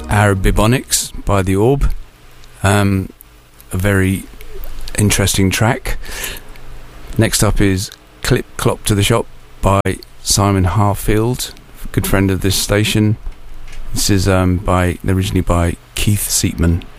Arabibonics by The Orb. A very interesting track. Next up is Clip Clop to the Shop by Simon Harfield, good friend of this station. This is originally by Keith Seatman.